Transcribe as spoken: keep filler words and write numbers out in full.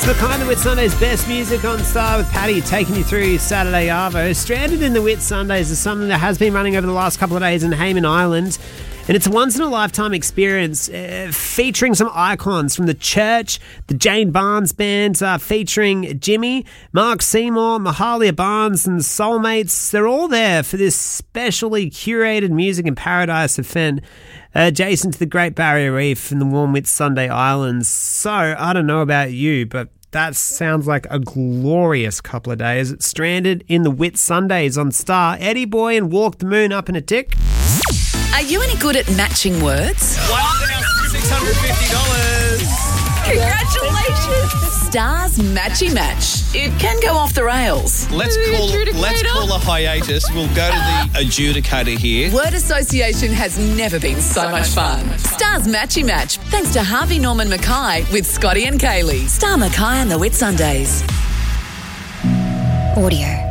Mackay and the Whitsundays best music on Star with Paddy taking you through Saturday Arvo. Stranded in the Whitsundays is something that has been running over the last couple of days in Hayman Island. And it's a once-in-a-lifetime experience uh, featuring some icons from the church, the Jane Barnes Band, uh, featuring Jimmy, Mark Seymour, Mahalia Barnes and Soulmates. They're all there for this specially curated music in paradise of Fen, uh, adjacent to the Great Barrier Reef and the warm Whitsunday Islands. So, I don't know about you, but that sounds like a glorious couple of days. It's Stranded in the Whitsundays on Star. Eddie Boy and Walk the Moon up in a tick. Are you any good at matching words? one thousand six hundred fifty dollars. Congratulations! Stars Matchy Match. It can go off the rails. Let's call let's call a hiatus. We'll go to the adjudicator here. Word association has never been so much fun. Stars Matchy Match. Thanks to Harvey Norman Mackay with Scotty and Kaylee. Star Mackay and the Whitsundays. Audio.